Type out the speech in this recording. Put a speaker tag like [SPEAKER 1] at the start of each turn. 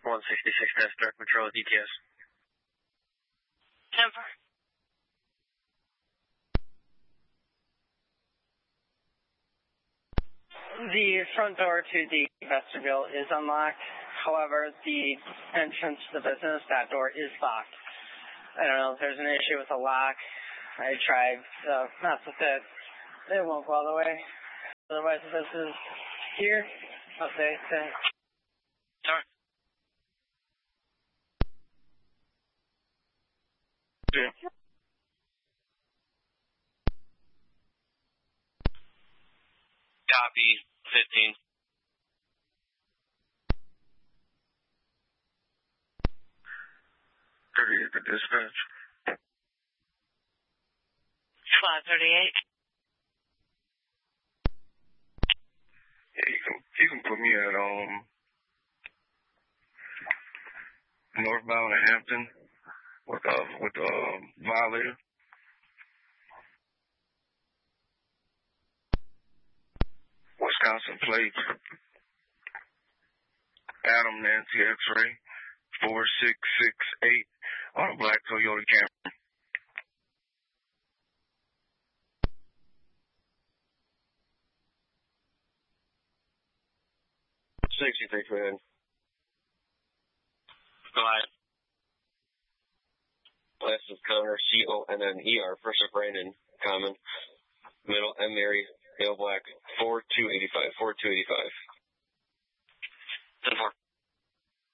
[SPEAKER 1] 166 Direct Patrol with DTS.
[SPEAKER 2] Denver.
[SPEAKER 3] The front door to the vestibule is unlocked. However, the entrance to the business, that door is locked. I don't know if there's an issue with the lock. I tried to mess with it. It won't go all the way. Otherwise, if this is here, I'll say that.
[SPEAKER 2] Sorry.
[SPEAKER 1] Yeah.
[SPEAKER 2] Copy 15.
[SPEAKER 1] The dispatch.
[SPEAKER 2] 538.
[SPEAKER 1] Yeah, you can put me at northbound at Hampton with Violator. Wisconsin plate. Adam Nancy X-ray 4668 on a black Toyota Camry. 63 man.
[SPEAKER 2] Go ahead.
[SPEAKER 1] Last is Connor, Conner, first of Brandon, common. Middle, M. Mary, male black, 4285.
[SPEAKER 2] 10-4.